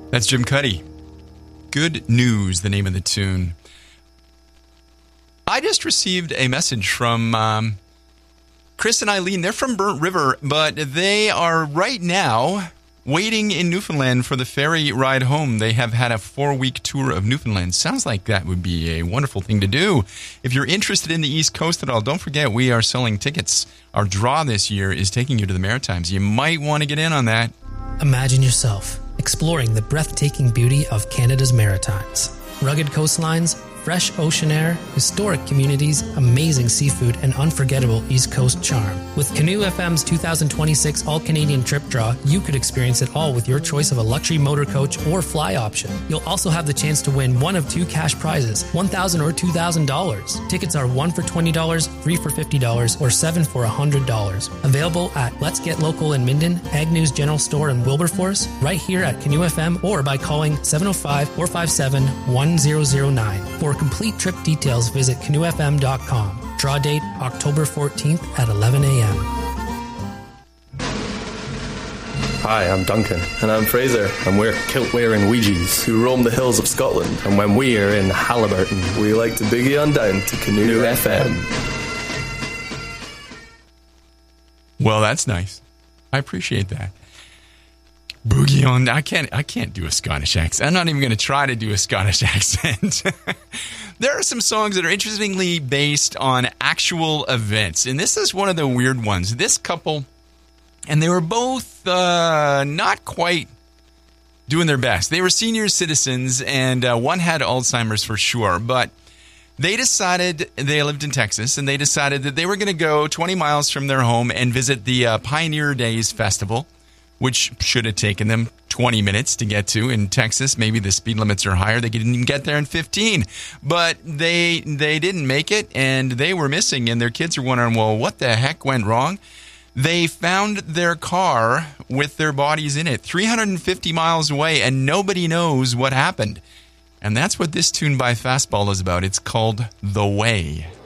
That's Jim Cuddy. Good News, the name of the tune. I just received a message from Chris and Eileen. They're from Burnt River, but they are right now waiting in Newfoundland for the ferry ride home. They have had a 4-week tour of Newfoundland. Sounds like that would be a wonderful thing to do. If you're interested in the East Coast at all, don't forget we are selling tickets. Our draw this year is taking you to the Maritimes. You might want to get in on that. Imagine yourself exploring the breathtaking beauty of Canada's Maritimes. Rugged coastlines, fresh ocean air, historic communities, amazing seafood, and unforgettable East Coast charm. With Canoe FM's 2026 All-Canadian Trip Draw, you could experience it all with your choice of a luxury motor coach or fly option. You'll also have the chance to win one of 2 cash prizes, $1,000 or $2,000. Tickets are 1 for $20, 3 for $50, or 7 for $100. Available at Let's Get Local in Minden, Agnew's General Store in Wilberforce, right here at Canoe FM, or by calling 705-457-1009. For complete trip details, visit canoefm.com. Draw date October 14th at 11 a.m. Hi, I'm Duncan. And I'm Fraser. And we're kilt-wearing Ouija's who roam the hills of Scotland. And when we're in Halliburton, we like to boogie on down to Canoe FM. Well, that's nice. I appreciate that. Boogie on. I can't do a Scottish accent. I'm not even going to try to do a Scottish accent. There are some songs that are interestingly based on actual events, and this is one of the weird ones. This couple, and they were both not quite doing their best. They were senior citizens, and one had Alzheimer's for sure, but they decided, they lived in Texas, and they decided that they were going to go 20 miles from their home and visit the Pioneer Days Festival, which should have taken them 20 minutes to get to in Texas. Maybe the speed limits are higher. They didn't even get there in 15. But they didn't make it, and they were missing, and their kids are wondering, well, what the heck went wrong? They found their car with their bodies in it 350 miles away, and nobody knows what happened. And that's what this tune by Fastball is about. It's called The Way.